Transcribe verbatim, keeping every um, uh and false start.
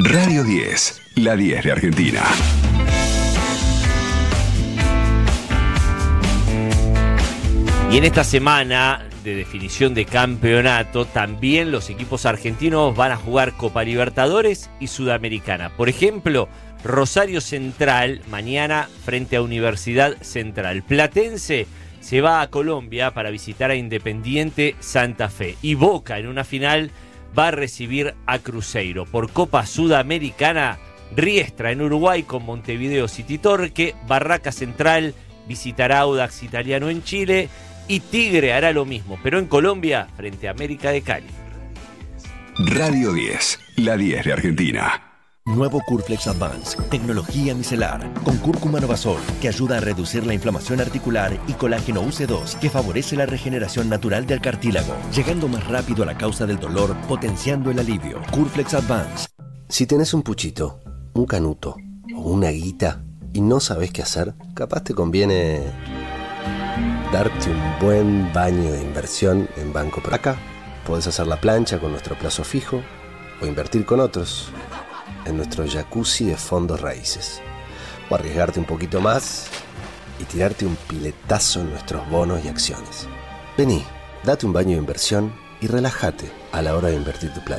Radio diez, la diez de Argentina. Y en esta semana de definición de campeonato, también los equipos argentinos van a jugar Copa Libertadores y Sudamericana. Por ejemplo, Rosario Central mañana frente a Universidad Central. Platense se va a Colombia para visitar a Independiente Santa Fe. Y Boca en una final va a recibir a Cruzeiro. Por Copa Sudamericana, Riestra en Uruguay con Montevideo City Torque. Barraca Central visitará Audax Italiano en Chile. Y Tigre hará lo mismo, pero en Colombia frente a América de Cali. Radio diez, la diez de Argentina. Nuevo Curflex Advance, tecnología micelar, con cúrcuma Novasol, que ayuda a reducir la inflamación articular, y colágeno U C dos, que favorece la regeneración natural del cartílago, llegando más rápido a la causa del dolor, potenciando el alivio. Curflex Advance. Si tenés un puchito, un canuto o una guita y no sabés qué hacer, capaz te conviene darte un buen baño de inversión en Banco Pro. Acá podés hacer la plancha con nuestro plazo fijo o invertir con otros en nuestro jacuzzi de fondos raíces, o arriesgarte un poquito más y tirarte un piletazo en nuestros bonos y acciones. Vení, date un baño de inversión y relájate a la hora de invertir tu plata.